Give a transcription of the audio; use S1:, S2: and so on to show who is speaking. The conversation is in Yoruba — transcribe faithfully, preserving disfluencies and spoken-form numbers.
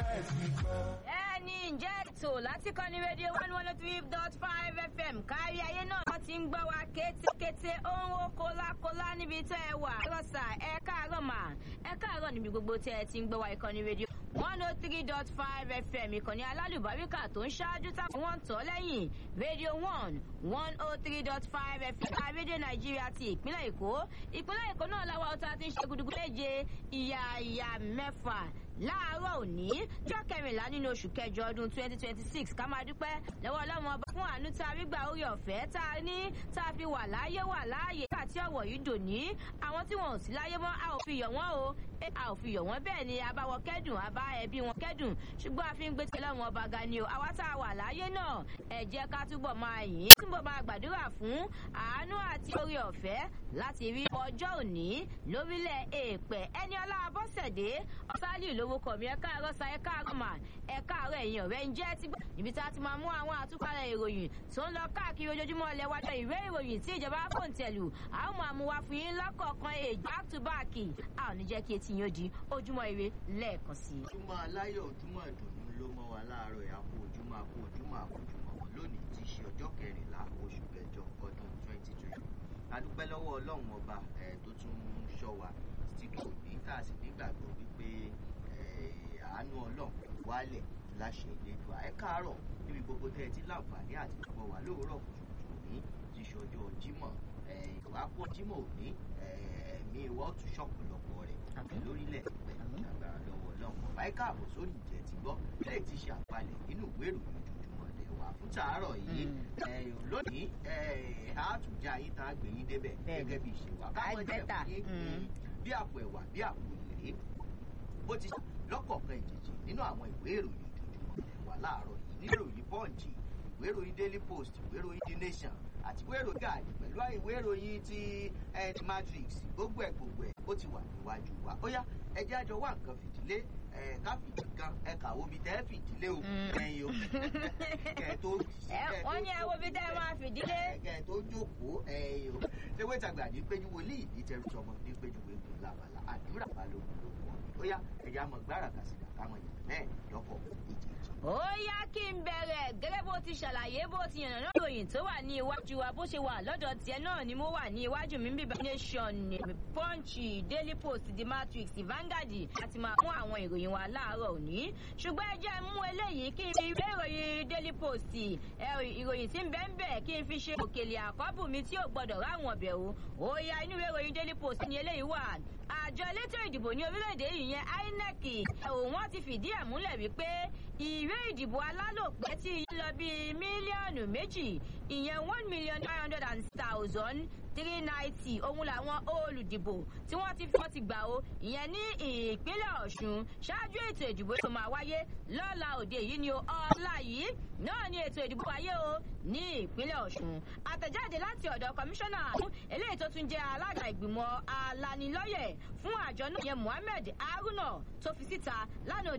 S1: ẹni ǹjẹ́ ètò láti kọ́ ní rédíò one one oh three dot five F M kárí ayé náà wọ́n ti ń gbọ́ wa kétékété ó ń wó kólákólá níbi tẹ́ ẹ wà. ẹ̀rọ̀sà ẹ káàárọ̀ mà ẹ káàárọ̀ níbi gbogbo tẹ́ ẹ ti ń gbọ́ wa ìkànnì rédíò one oh three dot five F M ìkànnì alálùbáríkà tó ń ṣáájú táwọn wọn tọ́ lẹ́yìn rédíò one one oh three dot five F M ká rédíò nàìjíríà ti ìpínlẹ̀ èkó ìpínlẹ̀ èkó náà láwa ọ̀tá ti ń ṣe gudugudu méje ìyá ìyá mẹ́fà láàárọ̀ òní jọ́ kẹrìnlá nínú oṣù kẹjọ ọdún twenty twenty six ká máa dúpẹ́ lọ́wọ́ ọlọ́run ọba fún àánú tá a rí gbà orí ọ̀fẹ́ tá a ní tá a fi wà láyé wà láàyè àti ọ̀wọ̀ yìí dòní àwọn tí wọn ò sí láyé mọ́ a ò fi yọ̀ wọ́n o a ò fi yọ̀ wọ́n bẹ́ẹ̀ ni a bá wọn kẹ́dùn a bá ẹbí wọn kẹ́dùn ṣùgbọ́n a fi ń gbé tẹ́lẹ̀ wọn ọba ga ni o àwa tá a wà láyé náà ẹ jẹ́ ká túbọ̀ máa yìn túbọ̀ máa gbàdúrà fún àánú àti orí ọ̀fẹ́ láti rí ọjọ́ òní lórílẹ̀ èèpẹ̀ ẹni ọlá abọ́sẹ̀dé ọ̀sálì lórúkọ mi ẹ káàárọ̀ sa ẹ káàárọ̀ mà ẹ káàárọ̀ ẹ̀yin ọ̀rẹ́ ń jẹ́ ti gbọ́ níbi tá a ti máa mú àwọn àtúpalẹ̀ ìròyìn tó ń lọ káàkiri ojoojúmọ́ ilẹ̀ wájú ìwé ìròyìn tí ìjọba fòǹtẹ̀lù a ó máa mú wa fún yín lọ́kọ̀ọ̀kan èjì back to back a ò ní jẹ́ kí etí yín ó di ojúmọ́ ire lẹ́ẹ̀kan sí i.
S2: ojúmọ́ aláyọ̀ ojúmọ́ ìdùnnú ló mọ́ wa láàárọ̀ ẹ̀ àpò ojúmọ́ àpò ojúmọ́ àfojúmọ́ lónìí tí í ṣe ọjọ́ kẹrìnlá oṣù kẹjọ ọdún twenty twenty. a dúpẹ́ lọ́wọ́ ọlọ́run ọba ẹ̀ tó tún ṣọ́ wa títí kò ní tá a sì nígbàgbọ́ wípé àánú ọlọ́run wálẹ̀ láṣẹ ìlédùá ẹ káàárọ̀ níbi gbogbo tẹ́ ẹ ti láǹfààní àti gbọ́ wà lóòrọ̀ kùtùkùtù ní ti ṣọjọ́ jímọ̀ ìwápọ̀ jímọ̀ òní ẹ̀mí ìwọ́ tún ṣọ̀pọ̀lọpọ̀ rẹ̀ lórílẹ̀ agbára lọ́wọ́ ọlọ́run ọba ẹ káàbọ̀ sórí ìjẹ́ ti gbọ́ ilé ti ṣe àpalẹ̀ nínú ìwé ìròyìn ojoojúmọ́ lẹ̀ wá fún tàárọ̀ yìí lónìí àtúnjà yín tá a gbé yín débẹ̀ gẹ́gẹ́ bí ìṣe wa káwọn jẹ́ bí àpò ẹ̀wà bí àpò ìrè bó ti lọ́kọ̀ọ̀kan ìjèjì nínú àwọn ìwé ìròyìn ojoojúmọ́ lẹ̀ wá láàárọ̀ yìí nínú ìròyìn Punch ìwé ìròyìn Daily Post ìwé ìròyìn The Nation àti ìwé ìròyìn Guide pẹ̀lú ìwé ìròyìn ti Matrix gbogbo ẹ̀ gbogbo ẹ̀ ó ti wà níwájú wa ó yá ẹjẹ́ àjọ wà nǹkan fìdílé ká fìdí kan ẹ̀ka omi tẹ́ fìdílé o ẹ̀yìn o kẹ̀ tó
S1: wọ́n ní ẹ̀wọ́ bí tẹ́ máa fìdílé
S2: kẹ̀ tó jókòó ẹ̀yìn o ṣé wọ́n ìtagbà ní péjú wọlé ìdí tẹrù sọmọ ní péjú wẹ́gbẹ́ làbàlà àdúrà balógun ló wọ̀ ó yá ẹ̀jẹ̀ àmọ̀ gbára kàṣìkà káwọn yẹn mẹ́ẹ̀ lọ́kọ̀ ìjì
S1: ó yá kí n bẹ̀rẹ̀ gẹ́gẹ́ bó ti ṣàlàyé bó ti yànnà náà ròyìn tó wà ní iwájú wa bó ṣe wà lọ́dọ̀ tiẹ̀ náà ni mo wà ní iwájú mi bíbá Nation Punch Daily Post The Matrix Vanguard àti máa mú àwọn ìròyìn wa láàárọ̀ òní ṣùgbọ́n ẹ jẹ́ mú eléyìí kí n fi ìwé ìròyìn Daily Post ìròyìn tí ń bẹ ń bẹ kí n fi ṣe òkèlè àkọ́bù mi tí ò gbọ́dọ̀ ráwọn ọ̀bẹ̀ o ó yá inú ìwé ìròyìn Daily Post ni eléyìí wà àjọ elétò ìdìbò ní orílẹ̀-èdè yìí yẹn I N E C ẹ̀wọ̀n wọn ti fìdí ẹ̀ múlẹ̀ wípé ìwé ìdìbò alálòpẹ́ tí yí lọ bíi mílíọ̀nù méjì ìyẹn one million nine hundred and thousand three ninety ohun làwọn olùdìbò tí wọ́n ti fi wọ́n ti gbà ó ìyẹn ní ìpínlẹ̀ Ọ̀ṣun ṣáájú ètò ìdìbò tó máa wáyé lọ́la òde yìí ni ọ̀la yìí náà ni ètò ìdìbò wáyé o ní ìpínlẹ̀ Ọ̀ṣun àtẹ̀jáde láti ọ̀dọ̀ kọmíṣánná eléyìí tó tún jẹ́ alága ìgbìmọ̀ alanilọ́yẹ̀ fún àjọ náà yẹn Muhammed Haruna tó fi síta lánàá